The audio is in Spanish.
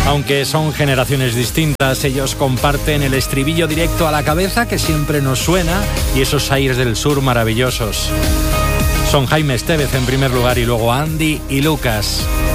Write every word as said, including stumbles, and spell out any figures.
Aunque son generaciones distintas, ellos comparten el estribillo directo a la cabeza que siempre nos suena y esos aires del sur maravillosos. Son Jaime Estévez en primer lugar y luego Andy y Lucas.